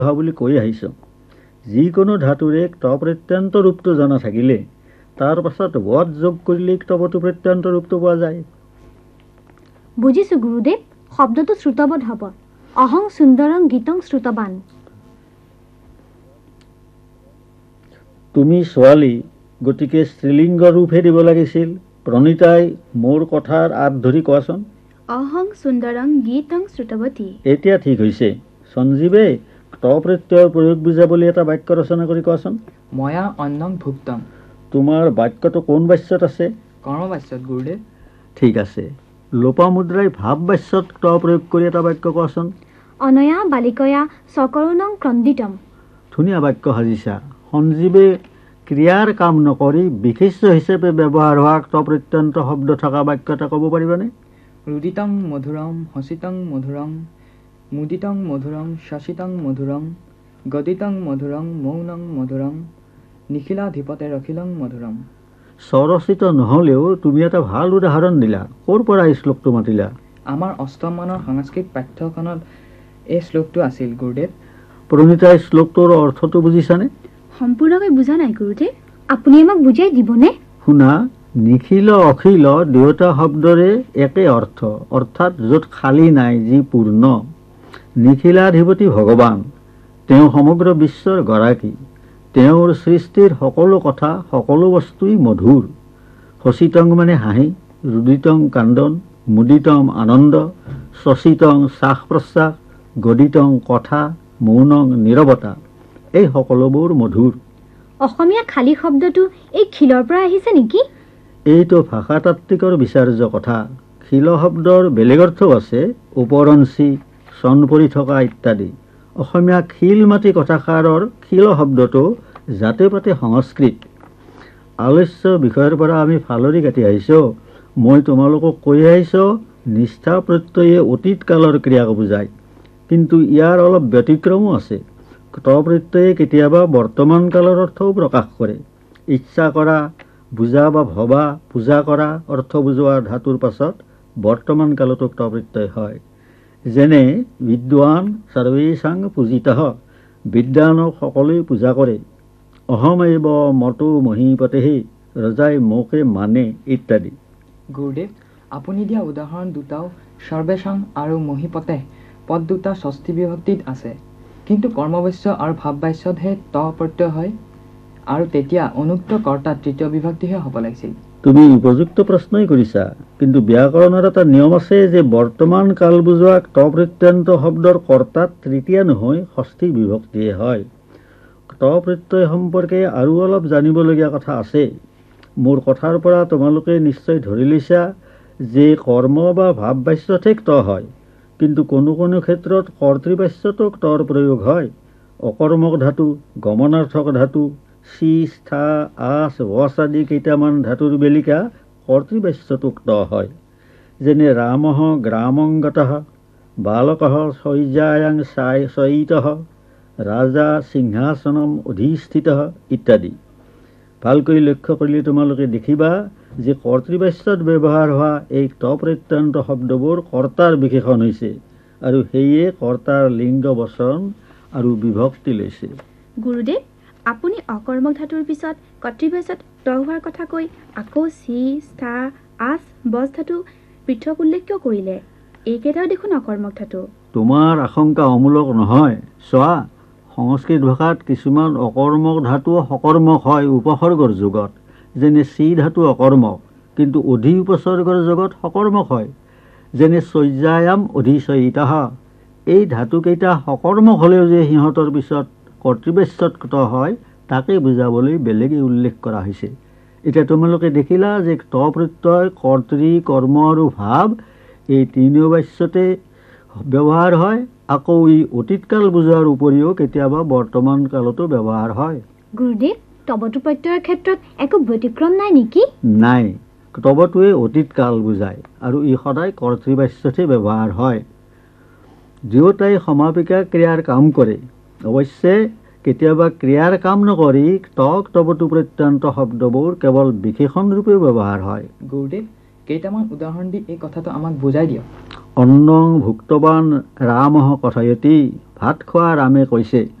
বুলি কৈ আহিছ। যিকোনো ধাতুৰে ক্ত প্ৰত্যন্ত ৰূপটো জনা থাকিলে তাৰ পাছত বধ যোগ কৰিলে ক্তৱটো প্ৰত্যন্ত ৰূপটো পোৱা যায়। বুজিছো গুৰুদেৱ, শব্দটো শ্ৰুতবধ হ'ব। অহং সুন্দৰং গীতং শ্ৰুতবান। তুমি ছোৱালী, গতিকে স্ত্ৰীলিংগ ৰূপহে দিব লাগিছিল। প্ৰণীতাই মোৰ কথাৰ আঁত ধৰি কোৱাচোন। অহং সুন্দৰং গীতং শ্ৰুতৱতী। এতিয়া ঠিক হৈছে। সঞ্জীৱে ক্ত প্ৰত্যয়ৰ প্ৰয়োগ বুজাবলৈ এটা বাক্য ৰচনা কৰি কোৱাচোন। ময়া অন্নং ভুক্তম। তোমাৰ বাক্যটো কোন বাচ্যত আছে? কৰ্মবাচ্যত গুৰুদেৱ। ঠিক আছে। লোপামুদ্ৰাই ভাৱ বাচ্যত ক্ত প্ৰয়োগ কৰি এটা বাক্য কোৱাচোন। অনয়া বালিকয়া সকৰুণং ক্ৰন্দিতম। ধুনীয়া বাক্য সাজিছা। সঞ্জীৱে ক্ৰিয়াৰ কাম নকৰি বিশেষ্য হিচাপে ব্যৱহাৰ হোৱা ক্ত প্ৰত্যন্ত শব্দ থকা বাক্য এটা ক'ব পাৰিবানে? ৰুদিতং মধুৰম, হসিতং মধুৰং, মুদিতং মধুৰং, শশিতং মধুৰং, গদিতং মধুৰং, মৌনং মধুৰং, নিখিলাধিপতে ৰখিলং মধুৰম। স্বৰচিত নহ'লেও তুমি এটা ভাল উদাহৰণ দিলা। ক'ৰ পৰা এই শ্লোকটো মাতিলা? আমাৰ অষ্টম মানৰ সংস্কৃত পাঠ্যখনত এই শ্লোকটো আছিল গুৰুদেৱ। প্ৰণীতাই শ্লোকটোৰ অৰ্থটো বুজিছানে? সম্পূৰ্ণকৈ বুজা নাই গুৰুদেৱ। আপুনি আমাক বুজাই দিবনে? শুনা, নিখিল অখিল দুয়োটা শব্দৰে একে অৰ্থ, অৰ্থাৎ য'ত খালী নাই, যি পূৰ্ণ। নিখিলাধিপতি ভগৱান, তেওঁ সমগ্ৰ বিশ্বৰ গৰাকী। তেওঁৰ সৃষ্টিৰ সকলো কথা, সকলো বস্তুই মধুৰ। হসিতং মানে হাঁহি, ৰুদিতং কান্দন, মুদিতং আনন্দ, শশিতং শ্বাস প্ৰশ্বাস, গদিতং কথা, মৌনং নীৰৱতা, এই সকলোবোৰ মধুৰ। অসমীয়া খালী শব্দটো এই খিলৰ পৰা আহিছে নেকি? এইটো ভাষাতাত্ত্বিকৰ বিচাৰ্য কথা। খিল শব্দৰ বেলেগ অৰ্থও আছে, ওপৰঞ্চি, চন পৰি থকা ইত্যাদি। অসমীয়া খিল মাটি কথাষাৰৰ খিল শব্দটো জাতে পাতে সংস্কৃত। আলস্য বিষয়ৰ পৰা আমি ফালৰি কাটি আহিছোঁ। মই তোমালোকক কৈ আহিছোঁ, নিষ্ঠা প্ৰত্যয়ে অতীত কালৰ ক্ৰিয়াক বুজায়, কিন্তু ইয়াৰ অলপ ব্যতিক্ৰমো আছে। ক্ত প্ৰত্যয়ে কেতিয়াবা বৰ্তমান কালৰ অৰ্থও প্ৰকাশ কৰে। ইচ্ছা কৰা, বুজা বা ভবা, পূজা কৰা অৰ্থ বুজোৱা ধাতুৰ পাছত বৰ্তমান কালতো ক্ত প্ৰত্যয় হয়। যেনে বিদ্বান সৰ্বেষাং পূজিতঃ, বিদ্বানক সকলোৱে পূজা কৰে। অহমৈব মতো মহীপতেহি, ৰজাই মোকে মানে ইত্যাদি। গুৰুদেৱ, আপুনি দিয়া উদাহৰণ দুটাও সৰ্বেশাং আৰু মহীপতে পদ দুটা ষষ্ঠী বিভক্তিত আছে, কিন্তু কৰ্মবাচ্য আৰু ভাৱবাচ্যতহে ত প্ৰত্যয় হয়, আৰু তেতিয়া অনুক্ত কৰ্তা তৃতীয় বিভক্তিহে হ'ব লাগিছিল। তুমি উপযুক্ত প্ৰশ্নই কৰিছা, কিন্তু ব্যাকৰণৰ এটা নিয়ম আছে যে বৰ্তমান কাল বুজোৱা ক্ত প্ৰত্যন্ত শব্দৰ কৰ্তাত তৃতীয়া নহয় ষষ্ঠী বিভক্তিয়ে হয়। ক্ত প্ৰত্যয় সম্পৰ্কে আৰু অলপ জানিবলগীয়া কথা আছে। মোৰ কথাৰ পৰা তোমালোকে নিশ্চয় ধৰি লৈছা যে কৰ্ম বা ভাৱবাচ্যতহে ক্ত হয়, কিন্তু কোনো কোনো ক্ষেত্ৰত কৰ্তৃবাচ্যতো ক্তৰ প্ৰয়োগ হয়। অকৰ্মক ধাতু, গমনাৰ্থক ধাতু, চি, স্থা, আচ, বচ আদি কেইটামান ধাতুৰ বেলিকা কৰ্তৃবাচ্যতো ক্ত হয়। যেনে ৰামঃ গ্ৰামং গতঃ, বালকঃ শয্যায়াং শয়িতঃ, ৰাজা সিংহাসনম অধিষ্ঠিতঃ ইত্যাদি। ভালকৈ লক্ষ্য কৰিলে তোমালোকে দেখিবা যে কৰ্তৃবাচ্যত ব্যৱহাৰ হোৱা এই ক্ত প্ৰত্যন্ত শব্দবোৰ কৰ্তাৰ বিশেষণ হৈছে, আৰু সেয়ে কৰ্তাৰ লিংগ বচন আৰু বিভক্তি লৈছে। গুৰুদেৱ, আপুনি অকৰ্মক ধাতুৰ পিছত কৰ্তৃবাচ্যত ক্ত হোৱাৰ কথা কৈ আকৌ চি, স্থা, আচ, বচ ধাতু পৃথক উল্লেখ কিয় কৰিলে? এইকেইটাও দেখোন অকৰ্মক ধাতু। তোমাৰ আশংকা অমূলক নহয়। চোৱা, সংস্কৃত ভাষাত কিছুমান অকৰ্মক ধাতুও সকৰ্মক হয় উপসৰ্গৰ যুগত। যেনে চি ধাতু অকৰ্মক, কিন্তু অধি উপসৰ্গৰ যুগত সকৰ্মক হয়। যেনে শয্যায়াম অধিশয়িতঃ। এই ধাতুকেইটা সকৰ্মক হ'লেও যে সিহঁতৰ পিছত কৰ্তৃবাচ্যত ক্ত হয়, তাকে বুজাবলৈ বেলেগে উল্লেখ কৰা হৈছে। এতিয়া তোমালোকে দেখিলা যে ক্ত প্ৰত্যয়, কৰ্তৃ, কৰ্ম আৰু ভাৱ এই তিনিও বাচ্যতে ব্যৱহাৰ হয়। আকৌ ই অতীতকাল বুজোৱাৰ উপৰিও কেতিয়াবা বৰ্তমান কালতো ব্যৱহাৰ হয়। গুৰুদেৱ, তবতু প্ৰত্যয়ৰ ক্ষেত্ৰত একো ব্যতিক্ৰম নাই নেকি? নাই, তবটোৱে অতীতকাল বুজায় আৰু ই সদায় কৰ্তৃবাচ্যতহে ব্যৱহাৰ হয়। দুয়োটাই সমাপিকা ক্ৰিয়াৰ কাম কৰে। অৱশ্যে কেতিয়াবা ক্ৰিয়াৰ কাম নকৰি ক্তবতু প্ৰত্যন্ত শব্দবোৰ কেৱল বিশেষণ ৰূপে ব্যৱহাৰ হয়। গুৰুদেৱ, কেইটামান উদাহৰণ দি এই কথাটো আমাক বুজাই দিয়ক। অন্নং ভুক্তবান ৰামঃ কথয়তি, ভাত খোৱা ৰামে কৈছে।